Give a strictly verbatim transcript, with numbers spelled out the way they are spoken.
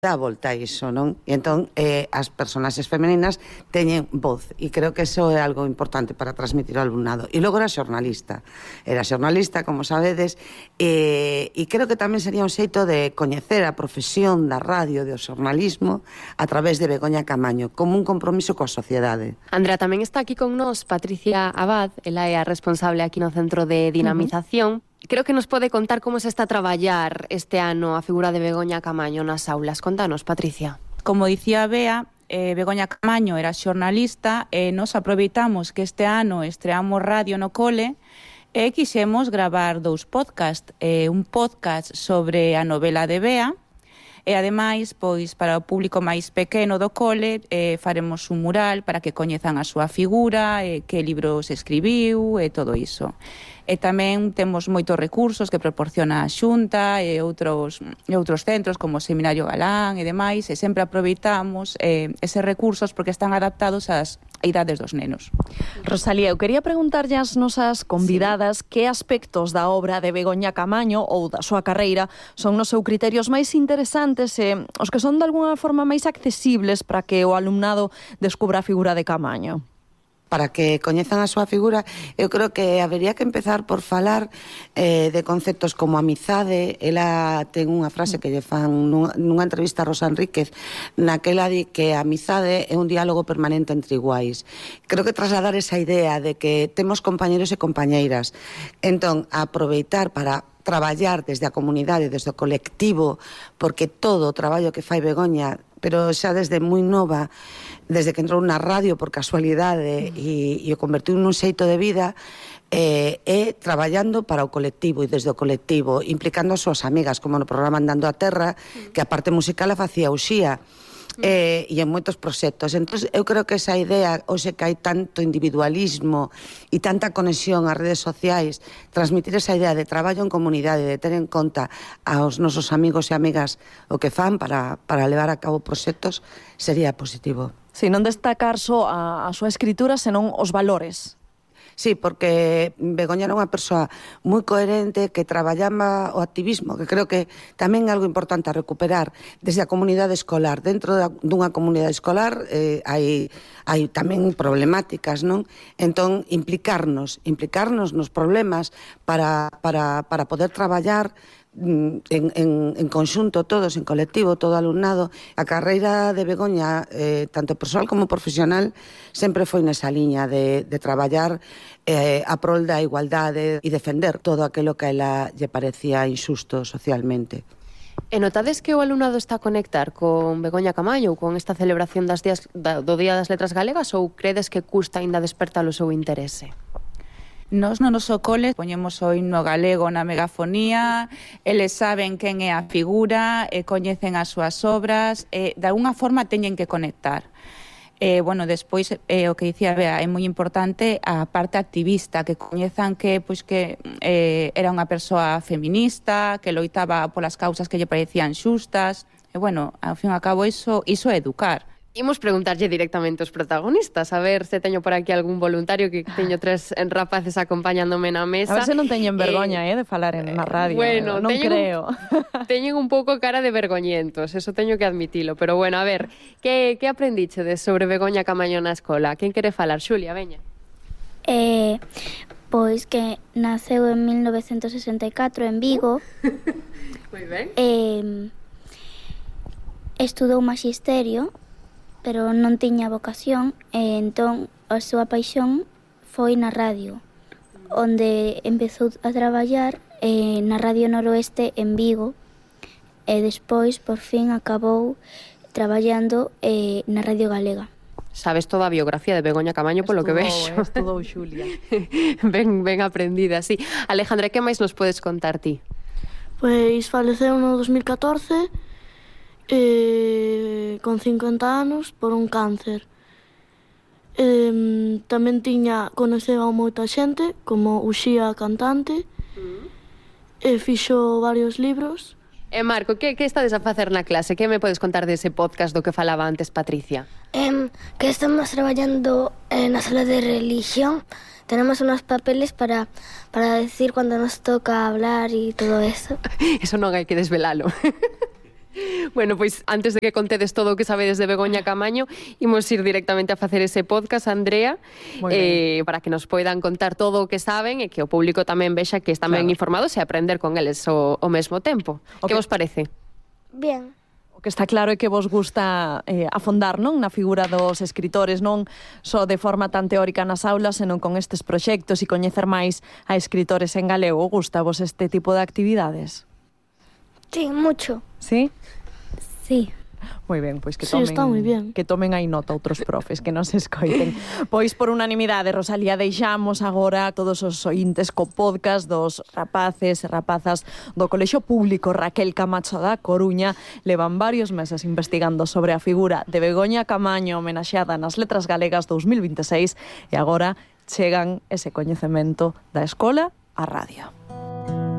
dá volta a iso, non? E entón eh, as personaxes femeninas teñen voz, e creo que eso é algo importante para transmitir ao alumnado. E logo era xornalista, era xornalista, como sabedes, e, e creo que tamén sería un xeito de coñecer a profesión da radio, do xornalismo, a través de Begoña Camaño, como un compromiso coa sociedade. Andrea, tamén está aquí con nós Patricia Abad, ela é a responsable aquí no Centro de Dinamización. Uh-huh. Creo que nos pode contar como se está a traballar este ano a figura de Begoña Camaño nas aulas. Contanos, Patricia. Como dicía Bea, eh, Begoña Camaño era xornalista e nos aproveitamos que este ano estreamos radio no cole e quixemos gravar dous podcast. Eh, un podcast sobre a novela de Bea e, ademais, pois, para o público máis pequeno do cole, eh, faremos un mural para que coñezan a súa figura, eh, que libros escribiu e todo iso. E tamén temos moitos recursos que proporciona a Xunta e outros, e outros centros como o Seminario Galán e demais, e sempre aproveitamos eh, eses recursos porque están adaptados ás idades dos nenos. Rosalía, eu quería preguntarlle ás nosas convidadas sí. que aspectos da obra de Begoña Camaño ou da súa carreira son nos seus criterios máis interesantes e os que son de alguna forma máis accesibles para que o alumnado descubra a figura de Camaño. Para que coñezan a súa figura, eu creo que habería que empezar por falar eh, de conceptos como amizade. Ela ten unha frase que lle fan nunha, nunha entrevista a Rosa Enríquez, naquela di que a amizade é un diálogo permanente entre iguais. Creo que trasladar esa idea de que temos compañeros e compañeiras, entón, aproveitar para traballar desde a comunidade, desde o colectivo, porque todo o traballo que fai Begoña, pero xa desde moi nova, desde que entrou na radio por casualidade e, e o convertiu nun xeito de vida, eh, é traballando para o colectivo e desde o colectivo, implicando as súas amigas, como no programa Andando a Terra, que a parte musical a facía Uxía, eh, e en moitos proxectos. Entón, eu creo que esa idea, hoxe que hai tanto individualismo e tanta conexión ás redes sociais, transmitir esa idea de traballo en comunidade, de ter en conta aos nosos amigos e amigas o que fan para, para levar a cabo proxectos, sería positivo. Si, non destacar só a, a súa escritura, senón os valores. Sí, porque Begoña era unha persoa moi coherente que traballaba o activismo, que creo que tamén é algo importante a recuperar desde a comunidade escolar. Dentro dunha comunidade escolar eh, hai, hai tamén problemáticas, non? Entón, implicarnos, implicarnos nos problemas para, para, para poder traballar En, en, en conxunto todos, en colectivo, todo alumnado. A carreira de Begoña, eh, tanto persoal como profesional, sempre foi nesa liña de, de traballar eh, a prol da igualdade e defender todo aquilo que a ela lle parecía injusto socialmente. E notades que o alumnado está a conectar con Begoña Camaño ou con esta celebración das días, do Día das Letras Galegas, ou credes que custa aínda despertar o seu interese? Nos no noso cole poñemos o himno galego na megafonía, eles saben quen é a figura, e coñecen as súas obras, e de alguna forma teñen que conectar. Eh, bueno, despois, eh, o que dicía Bea, é moi importante a parte activista, que coñezan que, pois, que eh, era unha persoa feminista, que loitaba polas causas que lle parecían xustas, e bueno, ao fin e ao cabo, iso, iso é educar. Imos preguntarlle directamente aos protagonistas, a ver se teño por aquí algún voluntario, que teño tres rapaces acompañándome na mesa. A ver se non teñen vergoña, eh, eh de falar en na radio. Bueno, non creo. Un, teñen un pouco cara de vergoñentos, eso teño que admitilo, pero bueno, a ver, que, que aprendichedes sobre Begoña Camaño na escola? Quen quere falar? Xulia, veña. Eh, pois que naceu en mil novecentos sesenta e catro en Vigo. Moi ben. Eh, estudou magisterio, pero non tiña vocación, e entón a súa paixón foi na radio, onde empezou a traballar eh, na Radio Noroeste en Vigo, e despois, por fin, acabou traballando eh, na Radio Galega. Sabes toda a biografía de Begoña Camaño, polo que vexo. Estudou Xulia. ben, ben aprendida, sí. Alejandra, que máis nos podes contar ti? Pois faleceu no dos mil catorce, Eh, con cincuenta anos por un cáncer. Eh, tamén tiña conoceu a moita xente, como Uxía cantante, mm. e fixo varios libros. E Marco, que, que estades a facer na clase? Que me podes contar dese podcast do que falaba antes Patricia? Eh, que estamos traballando eh, na sala de religión. Tenemos unos papeles para, para decir cuando nos toca hablar y todo eso. Eso non hai que desvelalo. Bueno, pois antes de que contedes todo o que sabedes de Begoña Camaño, imos ir directamente a facer ese podcast, Andrea, eh, para que nos poidan contar todo o que saben e que o público tamén vexa que están ben informados e aprender con eles o, o mesmo tempo. Okay. Que vos parece? Bien. O que está claro é que vos gusta eh, afondar, non, na figura dos escritores, non só de forma tan teórica nas aulas, senón con estes proxectos e coñecer máis a escritores en galego. Gusta vos este tipo de actividades? Sí, mucho. Sí? Sí. Moi ben, pois que Sí, tomen, está moi bien. que tomen aí nota outros profes, que nos escoiten. Pois por unanimidade, Rosalía, deixamos agora a todos os ointes co podcast dos rapaces e rapazas do Colexio Público Raquel Camacho da Coruña. Levan varios meses investigando sobre a figura de Begoña Camaño homenaxeada nas Letras Galegas dous mil vinte e seis e agora chegan ese coñecemento da escola á radio.